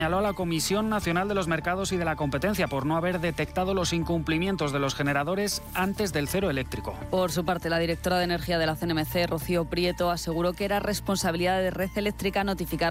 Señaló a la Comisión Nacional de los Mercados y de la Competencia por no haber detectado los incumplimientos de los generadores antes del cero eléctrico. Por su parte, la directora de Energía de la CNMC, Rocío Prieto, aseguró que era responsabilidad de Red Eléctrica notificar